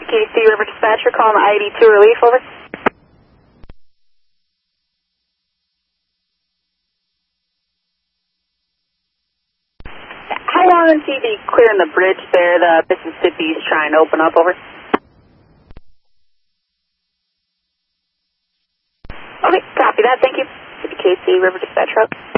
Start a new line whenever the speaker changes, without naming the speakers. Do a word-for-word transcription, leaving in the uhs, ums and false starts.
K C River Dispatcher calling I eighty-two relief, over. How long is he be clearing the bridge there the Mississippi's trying to open up, over? Okay, copy that, thank you. K C River Dispatcher up.